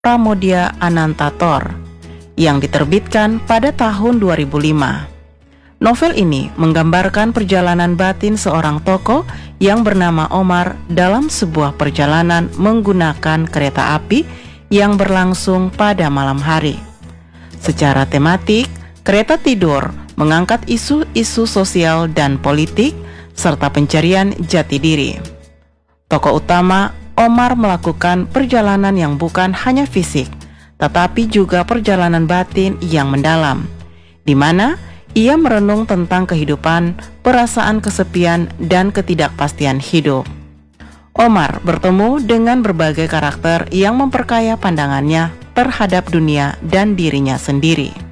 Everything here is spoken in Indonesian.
Pramoedya Anantathur yang diterbitkan pada tahun 2005. Novel ini menggambarkan perjalanan batin seorang tokoh yang bernama Omar dalam sebuah perjalanan menggunakan kereta api yang berlangsung pada malam hari. Secara tematik, Kereta Tidur mengangkat isu-isu sosial dan politik serta pencarian jati diri. Tokoh utama Omar melakukan perjalanan yang bukan hanya fisik, tetapi juga perjalanan batin yang mendalam, di mana ia merenung tentang kehidupan, perasaan kesepian, dan ketidakpastian hidup. Omar bertemu dengan berbagai karakter yang memperkaya pandangannya terhadap dunia dan dirinya sendiri.